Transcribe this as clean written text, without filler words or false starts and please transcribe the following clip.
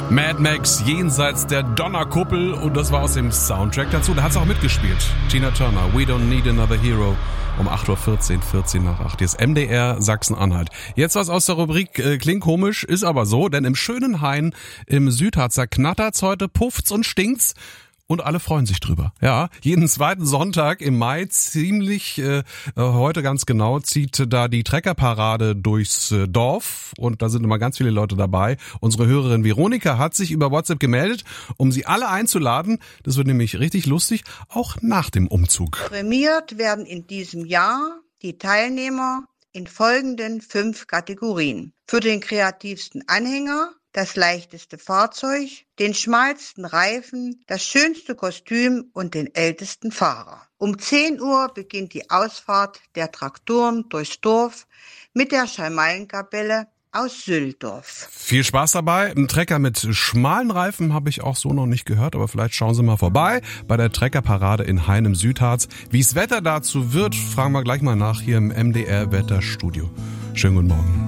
Mad Max jenseits der Donnerkuppel und das war aus dem Soundtrack dazu. Da hat sie auch mitgespielt. Tina Turner, We Don't Need Another Hero. Um 8.14 Uhr, 14 nach 8. Hier ist MDR Sachsen-Anhalt. Jetzt was aus der Rubrik klingt komisch, ist aber so, denn im schönen Hain im Südharzer knattert's heute, pufft's und stinkt's. Und alle freuen sich drüber. Ja, jeden zweiten Sonntag im Mai ziemlich, heute ganz genau, zieht da die Treckerparade durchs Dorf. Und da sind immer ganz viele Leute dabei. Unsere Hörerin Veronika hat sich über WhatsApp gemeldet, um sie alle einzuladen. Das wird nämlich richtig lustig, auch nach dem Umzug. Prämiert werden in diesem Jahr die Teilnehmer in folgenden 5 Kategorien. Für den kreativsten Anhänger, das leichteste Fahrzeug, den schmalsten Reifen, das schönste Kostüm und den ältesten Fahrer. Um 10 Uhr beginnt die Ausfahrt der Traktoren durchs Dorf mit der Schalmeienkapelle aus Sülldorf. Viel Spaß dabei. Ein Trecker mit schmalen Reifen habe ich auch so noch nicht gehört, aber vielleicht schauen Sie mal vorbei bei der Treckerparade in Hain im Südharz. Wie das Wetter dazu wird, fragen wir gleich mal nach hier im MDR Wetterstudio. Schönen guten Morgen.